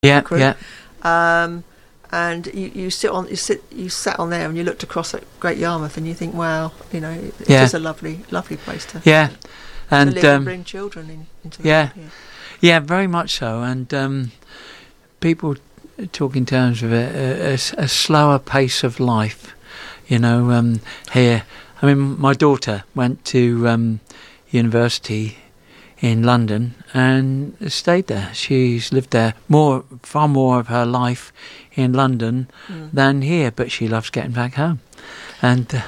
Yeah, crew. yeah, And you sat on there and you looked across at Great Yarmouth and you think, wow, it is a lovely place to and live and bring children into the world here. Yeah, very much so. And people talk in terms of a slower pace of life, here. I mean, my daughter went to university in London and stayed there. She's lived there far more of her life in London than here, but she loves getting back home. And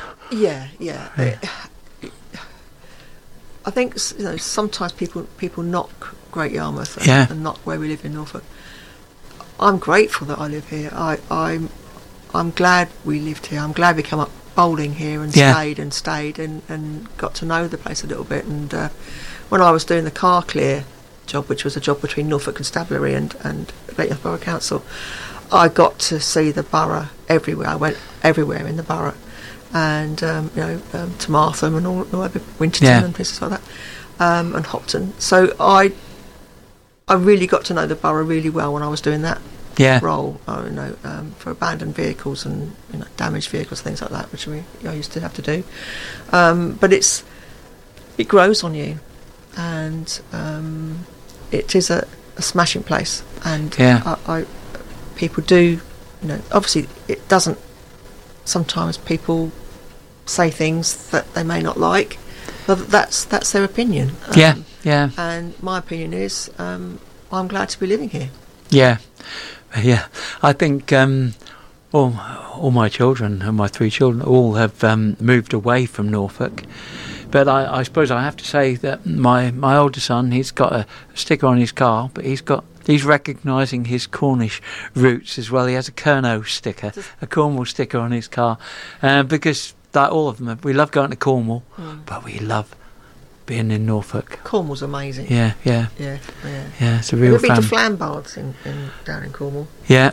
I think sometimes people knock Great Yarmouth and knock where we live in Norfolk. I'm grateful that I live here. I'm glad we lived here. I'm glad we come up bowling here and stayed and got to know the place a little bit. And when I was doing the car clear job, which was a job between Norfolk Constabulary and Great Yarmouth Borough Council, I got to see the borough everywhere. I went everywhere in the borough, and to Martham and all over Winterton and places like that, and Hopton. So I really got to know the borough really well when I was doing that role. For abandoned vehicles and damaged vehicles, things like that, which I used to have to do. But it grows on you, and it is a smashing place. And people do, obviously it doesn't. Sometimes people say things that they may not like, but that's their opinion. And my opinion is, I'm glad to be living here. Yeah. I think all my children and my 3 children all have moved away from Norfolk. But I suppose I have to say that my older son, he's got a sticker on his car, but he's recognising his Cornish roots as well. He has a Kernow sticker, a Cornwall sticker on his car, because like all of them, we love going to Cornwall, but we love being in Norfolk. Cornwall's amazing. Yeah. It's a real. Have you been to Flambards down in Cornwell?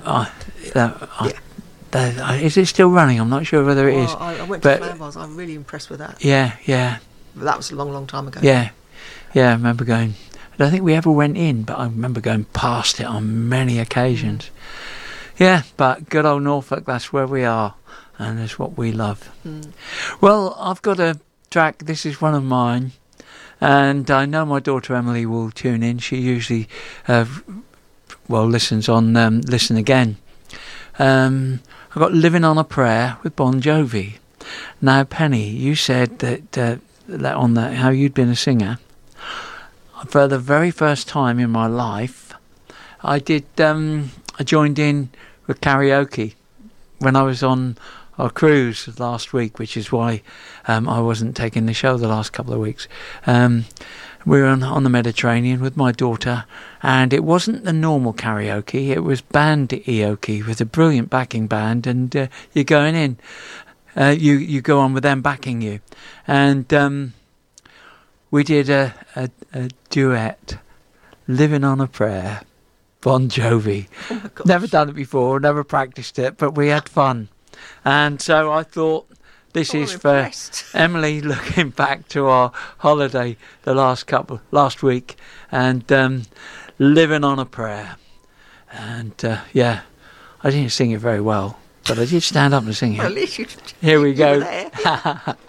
Is it still running? I'm not sure whether it is. I went to Flambards. I'm really impressed with that. Yeah. But that was a long time ago. Yeah. I remember going. I don't think we ever went in, but I remember going past it on many occasions. Yeah, but good old Norfolk, that's where we are, and that's what we love. Well, I've got a track. This is one of mine, and I know my daughter Emily will tune in. She usually, listens on Listen Again. I've got Living on a Prayer with Bon Jovi. Now, Penny, you said that on that how you'd been a singer. For the very first time in my life, I joined in with karaoke when I was on our cruise last week, which is why I wasn't taking the show the last couple of weeks. We were on the Mediterranean with my daughter, and it wasn't the normal karaoke, it was band karaoke with a brilliant backing band, and you're going in. You go on with them backing you. And we did a duet, Living on a Prayer, Bon Jovi. Oh my gosh. Never done it before, never practiced it, but we had fun. And so I thought, this is impressed. for Emily looking back to our holiday the last week, and Living on a Prayer. And I didn't sing it very well, but I did stand up and sing it. Well, at least Here we you go. were there.